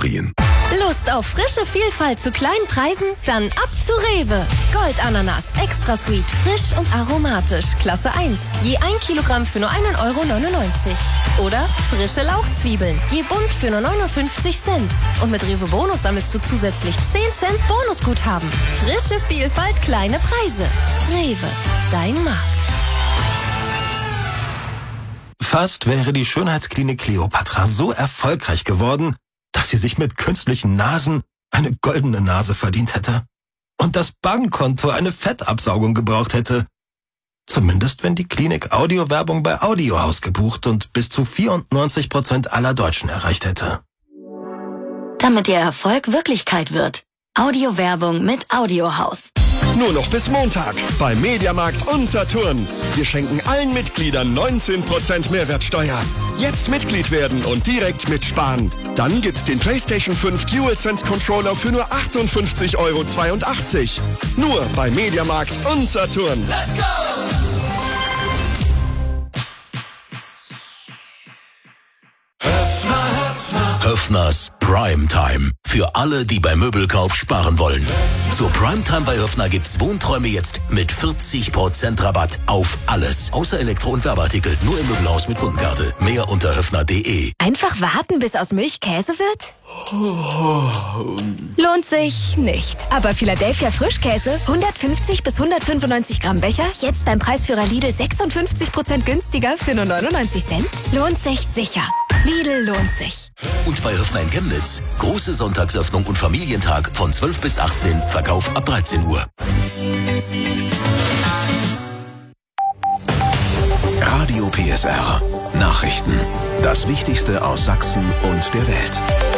Kategorien. Lust auf frische Vielfalt zu kleinen Preisen? Dann ab zu Rewe. Goldananas, extra sweet, frisch und aromatisch, Klasse 1. Je 1 Kilogramm für nur 1,99 €. Oder frische Lauchzwiebeln, je bunt für nur 59 Cent. Und mit Rewe Bonus sammelst du zusätzlich 10 Cent Bonusguthaben. Frische Vielfalt, kleine Preise. Rewe, dein Markt. Fast wäre die Schönheitsklinik Kleopatra so erfolgreich geworden, dass sie sich mit künstlichen Nasen eine goldene Nase verdient hätte. Und das Bankkonto eine Fettabsaugung gebraucht hätte. Zumindest wenn die Klinik Audiowerbung bei Audiohaus gebucht und bis zu 94% aller Deutschen erreicht hätte. Damit Ihr Erfolg Wirklichkeit wird. Audiowerbung mit Audiohaus. Nur noch bis Montag bei Mediamarkt und Saturn. Wir schenken allen Mitgliedern 19% Mehrwertsteuer. Jetzt Mitglied werden und direkt mitsparen. Dann gibt's den PlayStation 5 DualSense Controller für nur 58,82 €. Nur bei Mediamarkt und Saturn. Let's go! Höffners Primetime. Für alle, die beim Möbelkauf sparen wollen. Zur Primetime bei Höffner gibt's Wohnträume jetzt mit 40% Rabatt auf alles. Außer Elektro- und Werbeartikel. Nur im Möbelhaus mit Kundenkarte. Mehr unter höffner.de. Einfach warten, bis aus Milch Käse wird? Lohnt sich nicht. Aber Philadelphia Frischkäse, 150 bis 195 Gramm Becher, jetzt beim Preisführer Lidl 56% günstiger für nur 99 Cent? Lohnt sich sicher. Lidl lohnt sich. Und bei Höffner in Chemnitz. Große Sonntagsöffnung und Familientag von 12 bis 18. Verkauf ab 13 Uhr. Radio PSR. Nachrichten. Das Wichtigste aus Sachsen und der Welt.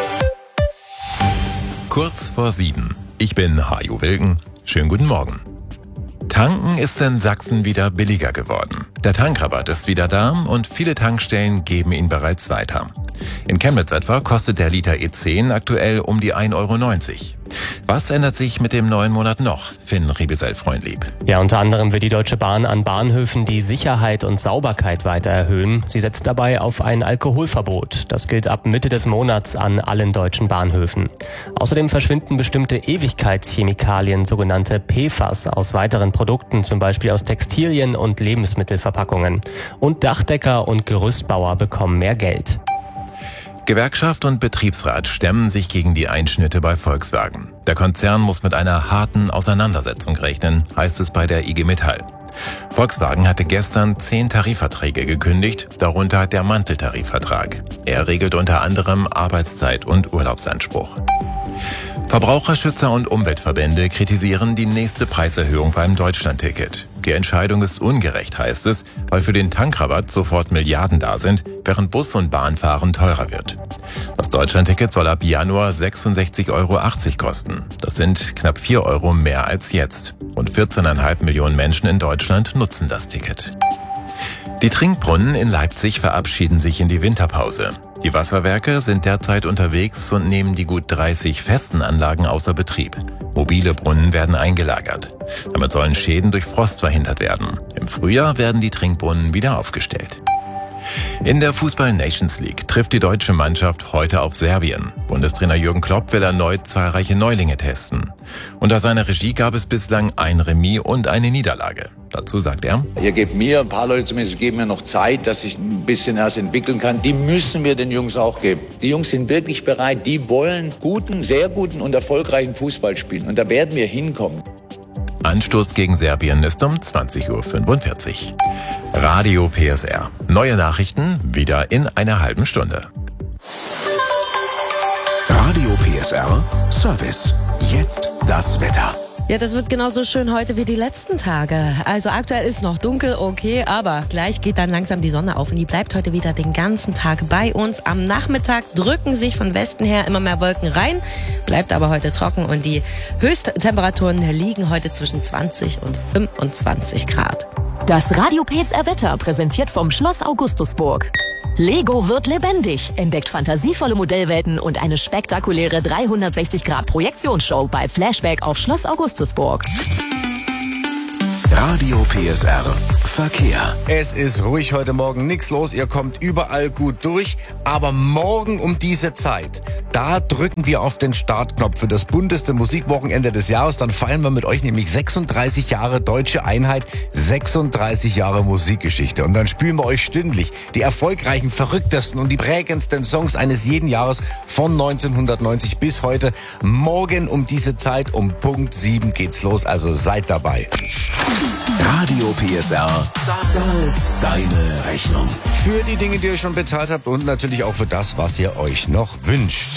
Kurz vor 7. Ich bin Hajo Wilken. Schönen guten Morgen. Tanken ist in Sachsen wieder billiger geworden. Der Tankrabatt ist wieder da und viele Tankstellen geben ihn bereits weiter. In Chemnitz etwa kostet der Liter E10 aktuell um die 1,90 €. Was ändert sich mit dem neuen Monat noch? Finn Riebesell-Freundlieb. Ja, unter anderem will die Deutsche Bahn an Bahnhöfen die Sicherheit und Sauberkeit weiter erhöhen. Sie setzt dabei auf ein Alkoholverbot. Das gilt ab Mitte des Monats an allen deutschen Bahnhöfen. Außerdem verschwinden bestimmte Ewigkeitschemikalien, sogenannte PFAS, aus weiteren Produkten, zum Beispiel aus Textilien und Lebensmittelverpackungen. Und Dachdecker und Gerüstbauer bekommen mehr Geld. Gewerkschaft und Betriebsrat stemmen sich gegen die Einschnitte bei Volkswagen. Der Konzern muss mit einer harten Auseinandersetzung rechnen, heißt es bei der IG Metall. Volkswagen hatte gestern 10 Tarifverträge gekündigt, darunter der Manteltarifvertrag. Er regelt unter anderem Arbeitszeit und Urlaubsanspruch. Verbraucherschützer und Umweltverbände kritisieren die nächste Preiserhöhung beim Deutschlandticket. Die Entscheidung ist ungerecht, heißt es, weil für den Tankrabatt sofort Milliarden da sind, während Bus- und Bahnfahren teurer wird. Das Deutschlandticket soll ab Januar 66,80 € kosten. Das sind knapp 4 € mehr als jetzt. Und 14,5 Millionen Menschen in Deutschland nutzen das Ticket. Die Trinkbrunnen in Leipzig verabschieden sich in die Winterpause. Die Wasserwerke sind derzeit unterwegs und nehmen die gut 30 festen Anlagen außer Betrieb. Mobile Brunnen werden eingelagert. Damit sollen Schäden durch Frost verhindert werden. Im Frühjahr werden die Trinkbrunnen wieder aufgestellt. In der Fußball-Nations League trifft die deutsche Mannschaft heute auf Serbien. Bundestrainer Jürgen Klopp will erneut zahlreiche Neulinge testen. Unter seiner Regie gab es bislang ein Remis und eine Niederlage. Dazu sagt er: Ihr gebt mir, ein paar Leute zumindest, geben mir noch Zeit, dass ich ein bisschen erst entwickeln kann. Die müssen wir den Jungs auch geben. Die Jungs sind wirklich bereit. Die wollen guten, sehr guten und erfolgreichen Fußball spielen. Und da werden wir hinkommen. Anstoß gegen Serbien ist um 20:45 Uhr. Radio PSR. Neue Nachrichten wieder in einer halben Stunde. Radio PSR Service. Jetzt das Wetter. Ja, das wird genauso schön heute wie die letzten Tage. Also aktuell ist noch dunkel, okay, aber gleich geht dann langsam die Sonne auf und die bleibt heute wieder den ganzen Tag bei uns. Am Nachmittag drücken sich von Westen her immer mehr Wolken rein, bleibt aber heute trocken und die Höchsttemperaturen liegen heute zwischen 20 und 25 Grad. Das Radio PSR Wetter präsentiert vom Schloss Augustusburg. Lego wird lebendig, entdeckt fantasievolle Modellwelten und eine spektakuläre 360-Grad-Projektionsshow bei Flashback auf Schloss Augustusburg. Radio PSR Verkehr. Es ist ruhig heute Morgen, nichts los, ihr kommt überall gut durch. Aber morgen um diese Zeit, da drücken wir auf den Startknopf für das bunteste Musikwochenende des Jahres. Dann feiern wir mit euch nämlich 36 Jahre Deutsche Einheit, 36 Jahre Musikgeschichte. Und dann spielen wir euch stündlich die erfolgreichen, verrücktesten und die prägendsten Songs eines jeden Jahres von 1990 bis heute. Morgen um diese Zeit, um Punkt 7 geht's los, also seid dabei. Radio PSR zahlt deine Rechnung. Für die Dinge, die ihr schon bezahlt habt und natürlich auch für das, was ihr euch noch wünscht.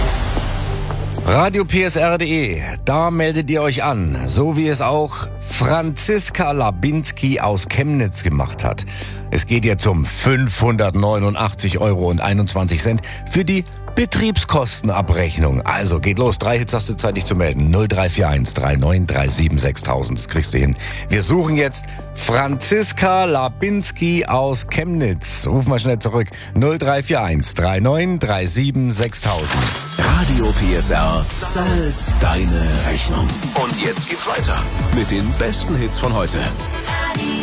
radiopsr.de, da meldet ihr euch an, so wie es auch Franziska Labinski aus Chemnitz gemacht hat. Es geht jetzt um 589,21 € für die Betriebskostenabrechnung. Also geht los, 3 Hits hast du Zeit, dich zu melden. 0341 3937 6000, das kriegst du hin. Wir suchen jetzt Franziska Labinski aus Chemnitz. Ruf mal schnell zurück. 0341 3937 6000. Radio PSR zahlt deine Rechnung. Und jetzt geht's weiter mit den besten Hits von heute. Radio